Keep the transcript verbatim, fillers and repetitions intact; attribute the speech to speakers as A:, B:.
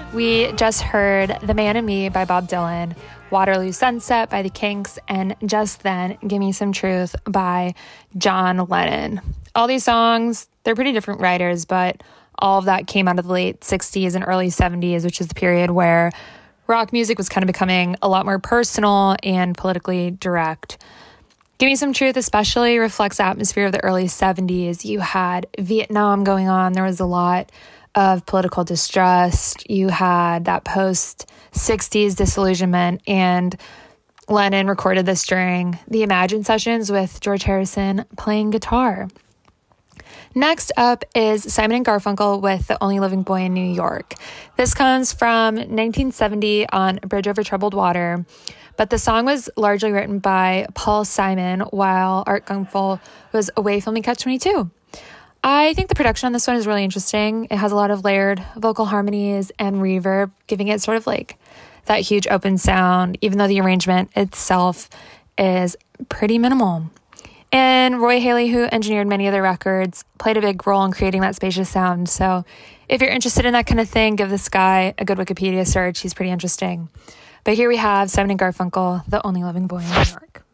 A: We just heard The Man in Me by Bob Dylan, Waterloo Sunset by the Kinks, and just then, Gimme Some Truth by John Lennon. All these songs, they're pretty different writers, but all of that came out of the late sixties and early seventies, which is the period where rock music was kind of becoming a lot more personal and politically direct. Gimme Some Truth especially reflects the atmosphere of the early seventies. You had Vietnam going on. There was a lot of political distrust. You had that post-sixties disillusionment, and Lennon recorded this during the Imagine sessions with George Harrison playing guitar. Next up is Simon and Garfunkel with The Only Living Boy in New York. This comes from nineteen seventy on Bridge Over Troubled Water, but the song was largely written by Paul Simon while Art Garfunkel was away filming Catch twenty-two. I think the production on this one is really interesting. It has a lot of layered vocal harmonies and reverb, giving it sort of like that huge open sound, even though the arrangement itself is pretty minimal. And Roy Haley, who engineered many of the records, played a big role in creating that spacious sound. So if you're interested in that kind of thing, give this guy a good Wikipedia search. He's pretty interesting. But here we have Simon and Garfunkel, The Only Living Boy in New York.